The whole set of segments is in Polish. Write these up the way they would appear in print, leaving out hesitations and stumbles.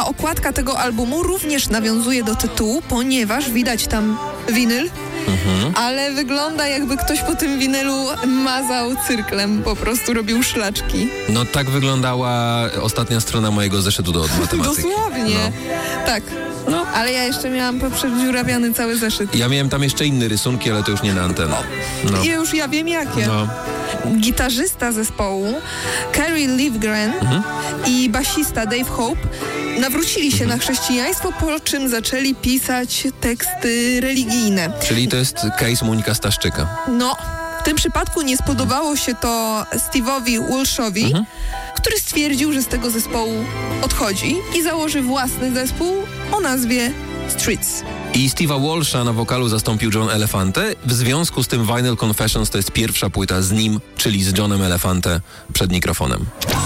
A okładka tego albumu również nawiązuje do tytułu, ponieważ widać tam winyl, ale wygląda jakby ktoś po tym winylu mazał cyrklem, po prostu robił szlaczki. No tak wyglądała ostatnia strona mojego zeszytu od matematyki. Dosłownie. No. Tak. No, ale ja jeszcze miałam poprzedziurawiany cały zeszyt. Ja miałem tam jeszcze inne rysunki, ale to już nie na antenę. No. I już ja wiem jakie. No. Gitarzysta zespołu Kerry Livgren i basista Dave Hope nawrócili się na chrześcijaństwo, po czym zaczęli pisać teksty religijne. Czyli to jest case Monika Staszczyka. No, w tym przypadku nie spodobało się to Steve'owi Walshowi, który stwierdził, że z tego zespołu odchodzi i założy własny zespół o nazwie Streets. I Steve'a Walsha na wokalu zastąpił John Elefante. W związku z tym Vinyl Confessions to jest pierwsza płyta z nim, czyli z Johnem Elefante przed mikrofonem.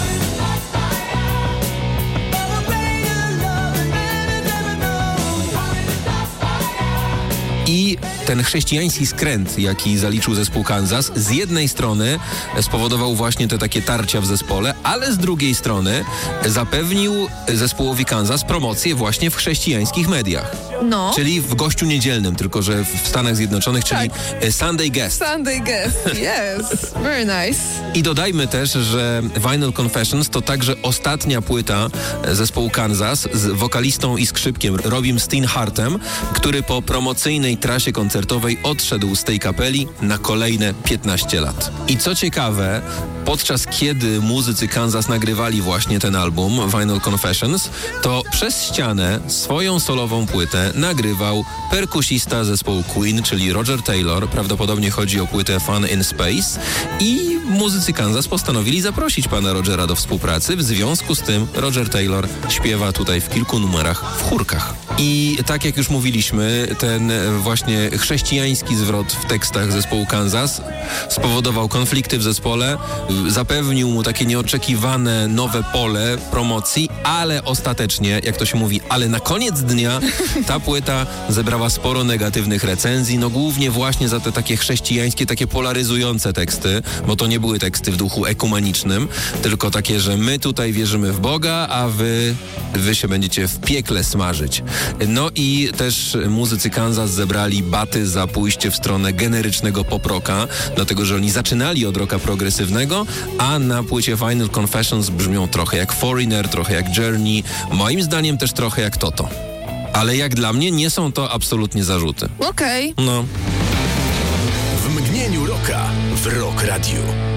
I ten chrześcijański skręt, jaki zaliczył zespół Kansas, z jednej strony spowodował właśnie te takie tarcia w zespole, ale z drugiej strony zapewnił zespołowi Kansas promocję właśnie w chrześcijańskich mediach. No. Czyli w gościu niedzielnym, tylko że w Stanach Zjednoczonych, czyli Sunday Guest. Sunday Guest, yes. Very nice. I dodajmy też, że Vinyl Confessions to także ostatnia płyta zespołu Kansas z wokalistą i skrzypkiem Robim Steinhardtem, który po promocyjnej trasie koncertowej odszedł z tej kapeli na kolejne 15 lat. I co ciekawe, podczas kiedy muzycy Kansas nagrywali właśnie ten album Vinyl Confessions, to przez ścianę swoją solową płytę nagrywał perkusista zespołu Queen, czyli Roger Taylor. Prawdopodobnie chodzi o płytę Fun in Space. I muzycy Kansas postanowili zaprosić pana Rogera do współpracy. W związku z tym Roger Taylor śpiewa tutaj w kilku numerach w chórkach. I tak jak już mówiliśmy, ten właśnie chrześcijański zwrot w tekstach zespołu Kansas spowodował konflikty w zespole, zapewnił mu takie nieoczekiwane nowe pole promocji, ale ostatecznie, jak to się mówi, ale na koniec dnia ta płyta zebrała sporo negatywnych recenzji, no głównie właśnie za te takie chrześcijańskie, takie polaryzujące teksty, bo to nie były teksty w duchu ekumenicznym, tylko takie, że my tutaj wierzymy w Boga, a wy się będziecie w piekle smażyć. No i też muzycy Kansas zebrali baty za pójście w stronę generycznego pop-rocka, dlatego że oni zaczynali od rocka progresywnego, a na płycie Vinyl Confessions brzmią trochę jak Foreigner, trochę jak Journey, moim zdaniem też trochę jak Toto. Ale jak dla mnie nie są to absolutnie zarzuty. Okej. No. W mgnieniu rocka w Rock Radio.